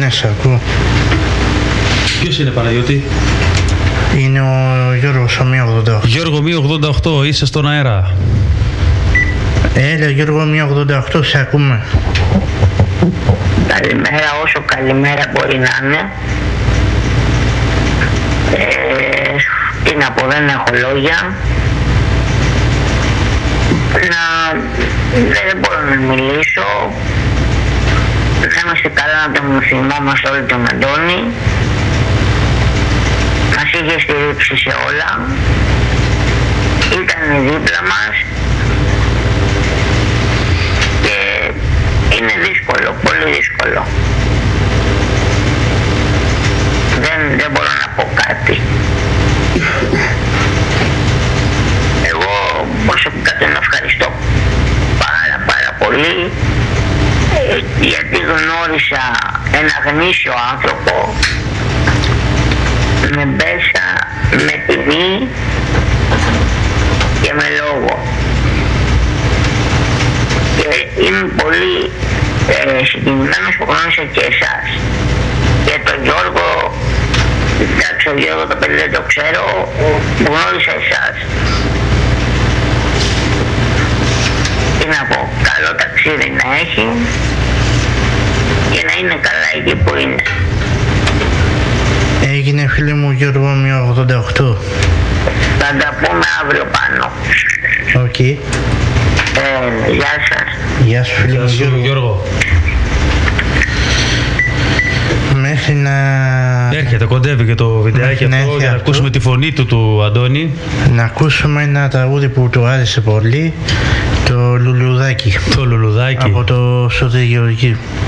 Ναι, σ' ακούω. Ποιος είναι, Παναγιώτη? Είναι ο Γιώργος, ο 188. Γιώργο 188, είσαι στον αέρα. Έλα Γιώργο 188, σε ακούμε. Καλημέρα, όσο καλημέρα μπορεί να είναι. Τι να πω, δεν έχω λόγια. Δεν μπορώ να μιλήσω. Θα είμαστε καλά να τον θυμόμαστε όλοι τον Αντώνη. Μας είχε στηρίξει σε όλα. Ήταν δίπλα μας. Και είναι δύσκολο, πολύ δύσκολο. Δεν μπορώ να πω κάτι. Εγώ προσωπικά τον ευχαριστώ πάρα πολύ, γιατί γνώρισα ένα γνήσιο άνθρωπο με μπέσα, με τιμή και με λόγο. Και είμαι πολύ συγκινημένος που γνώρισα και εσάς. Και τον Γιώργο, εντάξει, ο Γιώργο το παιδί δεν το ξέρω, που γνώρισα εσάς. Τι να πω, καλό ταξίδι να έχει και να είναι καλά εκεί που είναι. Έγινε φίλε μου Γιώργο 188. Θα τα πούμε αύριο πάνω. Οκ. Γεια σας. Γεια σου φίλε μου Γιώργο. Μέχρι να... Έρχεται, κοντεύει και το βιντεάκι αυτό για να ακούσουμε τη φωνή του Αντώνη. Να ακούσουμε ένα τραγούδι που του άρεσε πολύ, το Λουλουδάκι. Το Λουλουδάκι. Από το Σωτήρη Γεωργίου.